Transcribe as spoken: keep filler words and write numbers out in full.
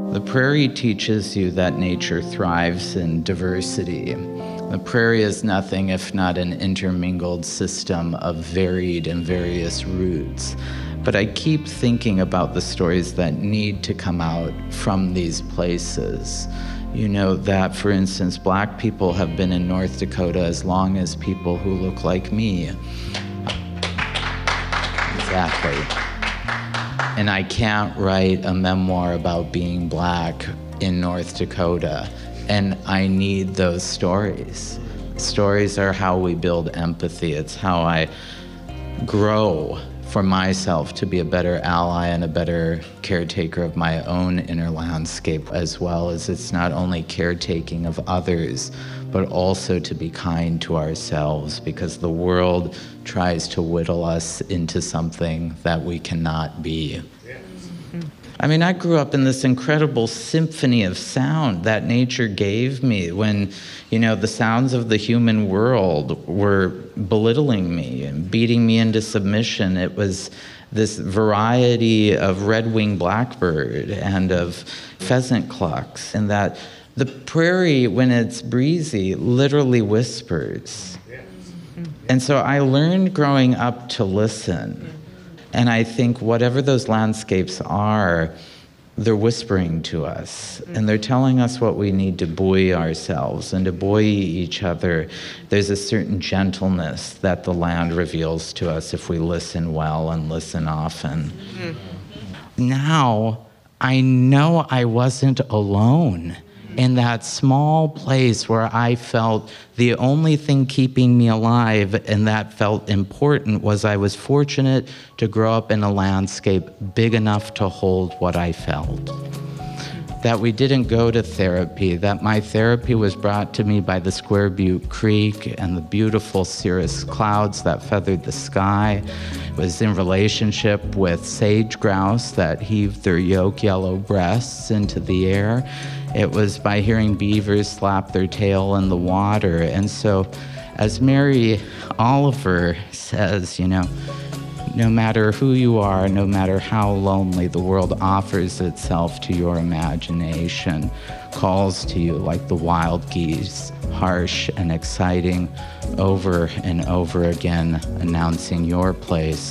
The prairie teaches you that nature thrives in diversity. The prairie is nothing if not an intermingled system of varied and various roots. But I keep thinking about the stories that need to come out from these places. You know, that, for instance, Black people have been in North Dakota as long as people who look like me. Exactly. And I can't write a memoir about being Black in North Dakota. And I need those stories. Stories are how we build empathy. It's how I grow for myself to be a better ally and a better caretaker of my own inner landscape, as well as it's not only caretaking of others, but also to be kind to ourselves, because the world tries to whittle us into something that we cannot be. I mean, I grew up in this incredible symphony of sound that nature gave me when, you know, the sounds of the human world were belittling me and beating me into submission. It was this variety of red-winged blackbird and of pheasant clucks, and that the prairie, when it's breezy, literally whispers. And so I learned growing up to listen. And I think whatever those landscapes are, they're whispering to us. And they're telling us what we need to buoy ourselves and to buoy each other. There's a certain gentleness that the land reveals to us if we listen well and listen often. Mm-hmm. Now, I know I wasn't alone in that small place where I felt the only thing keeping me alive and that felt important was I was fortunate to grow up in a landscape big enough to hold what I felt. That we didn't go to therapy, that my therapy was brought to me by the Square Butte Creek and the beautiful cirrus clouds that feathered the sky. It was in relationship with sage grouse that heaved their yolk yellow breasts into the air. It was by hearing beavers slap their tail in the water. And so, as Mary Oliver says, you know, no matter who you are, no matter how lonely, the world offers itself to your imagination, calls to you like the wild geese, harsh and exciting, over and over again, announcing your place